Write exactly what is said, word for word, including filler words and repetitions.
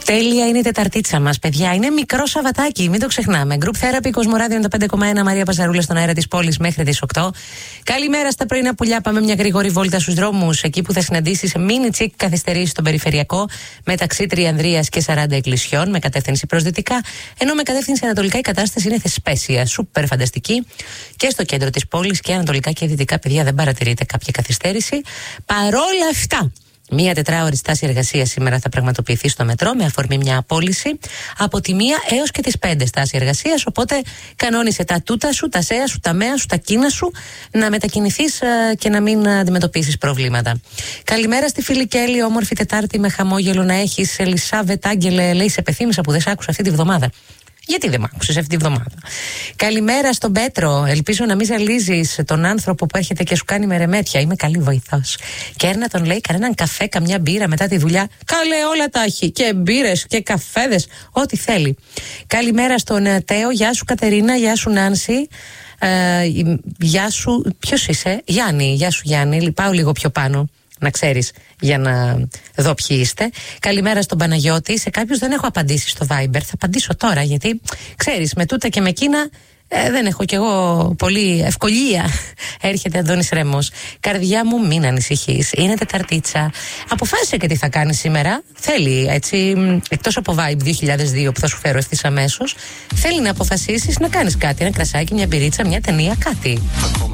Τέλεια είναι η Τεταρτίτσα μας, παιδιά. Είναι μικρό Σαββατάκι, μην το ξεχνάμε. Group Therapy, Κοσμοράδιο ενενήντα πέντε κόμμα ένα, Μαρία Πασαρούλα στον αέρα της πόλης μέχρι τις οκτώ. Καλημέρα στα πρωινά πουλιά. Πάμε μια γρήγορη βόλτα στους δρόμους. Εκεί που θα συναντήσεις μίνι τσικ καθυστερήσεις στον περιφερειακό μεταξύ Τριανδρίας και σαράντα Εκκλησιών με κατεύθυνση προς δυτικά. Ενώ με κατεύθυνση ανατολικά η κατάσταση είναι θεσπέσια. Σούπερ φανταστική. Και στο κέντρο της πόλης και ανατολικά και δυτικά, παιδιά, δεν παρατηρείται κάποια καθυστέρηση. Παρόλα αυτά, μία τετράωρη στάση εργασίας σήμερα θα πραγματοποιηθεί στο μετρό με αφορμή μια απόλυση από τη μία έως και τις πέντε στάση εργασίας. Οπότε κανόνισε τα τούτα σου, τα σέα σου, τα μέα σου, τα κίνα σου να μετακινηθείς ε, και να μην αντιμετωπίσεις προβλήματα. Καλημέρα στη φίλη Κέλλη, όμορφη Τετάρτη με χαμόγελο να έχεις. Ελισάβετ, Άγγελε, λέει, σε πεθύμισα που δεν σ' άκουσα αυτή τη βδομάδα. Γιατί δεν μ' άκουσες αυτή τη βδομάδα? Καλημέρα στον Πέτρο. Ελπίζω να μην ζαλίζεις τον άνθρωπο που έρχεται και σου κάνει μερεμέτια. Είμαι καλή βοηθός. Και έρνα τον, λέει, κανέναν καφέ, καμιά μπύρα μετά τη δουλειά. Καλέ, όλα τα έχει. Και μπύρες και καφέδες. Ό,τι θέλει. Καλημέρα στον Τέο. Γεια σου Κατερίνα. Γεια σου Νάνση. Ε, γεια σου. Ποιος είσαι? Γιάννη. Γεια σου Γιάννη. Πάω λίγο πιο πάνω, να ξέρεις, για να δω ποιοι είστε. Καλημέρα στον Παναγιώτη. Σε κάποιους δεν έχω απαντήσει στο Viber. Θα απαντήσω τώρα, γιατί ξέρεις, με τούτα και με εκείνα ε, δεν έχω κι εγώ πολύ ευκολία. Έρχεται Αντώνης Ρέμος. Καρδιά μου, μην ανησυχείς. Είναι Τεταρτίτσα. Αποφάσισε και τι θα κάνεις σήμερα. Θέλει, έτσι, εκτός από Vibe δύο χιλιάδες δύο που θα σου φέρω ευθύς αμέσως, θέλει να αποφασίσεις να κάνεις κάτι. Ένα κρασάκι, μια μπυρίτσα, μια ταινία, κάτι.